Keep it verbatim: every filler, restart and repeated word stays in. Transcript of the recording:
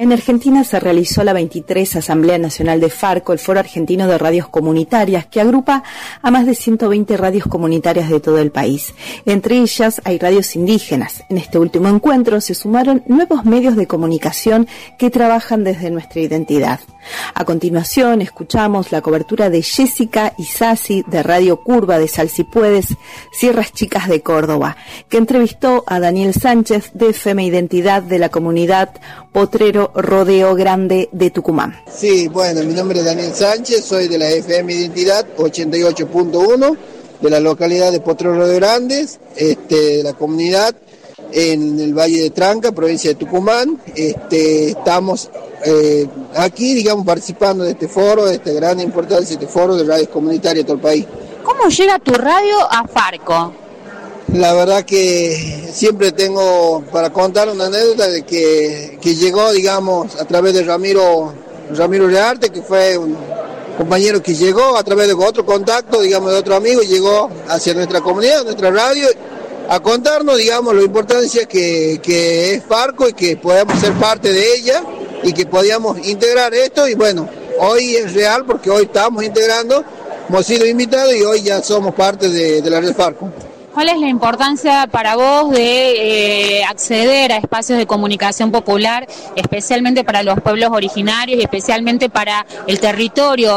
En Argentina se realizó la veintitrés Asamblea Nacional de Farco, el Foro Argentino de Radios Comunitarias, que agrupa a más de ciento veinte radios comunitarias de todo el país. Entre ellas hay radios indígenas. En este último encuentro se sumaron nuevos medios de comunicación que trabajan desde nuestra identidad. A continuación escuchamos la cobertura de Jessica Isasi de Radio Curva de Sal Si Puedes, Sierras Chicas de Córdoba, que entrevistó a Daniel Sánchez de F M Identidad de la comunidad Potrero Rodeo Grande de Tucumán. Sí, bueno, mi nombre es Daniel Sánchez, soy de la F M Identidad ochenta y ocho punto uno de la localidad de Potrero Rodeo Grande, este, de la comunidad en el Valle de Tranca, provincia de Tucumán. Este, estamos eh, aquí, digamos, participando de este foro, de esta gran importancia, este foro de radios comunitarias de todo el país. ¿Cómo llega tu radio a Farco? La verdad que siempre tengo para contar una anécdota de que, que llegó, digamos, a través de Ramiro, Ramiro Rearte, que fue un compañero que llegó a través de otro contacto, digamos, de otro amigo, y llegó hacia nuestra comunidad, nuestra radio, a contarnos, digamos, la importancia que, que es Farco y que podamos ser parte de ella y que podíamos integrar esto. Y bueno, hoy es real porque hoy estamos integrando, hemos sido invitados y hoy ya somos parte de, de la red Farco. ¿Cuál es la importancia para vos de eh, acceder a espacios de comunicación popular, especialmente para los pueblos originarios y especialmente para el territorio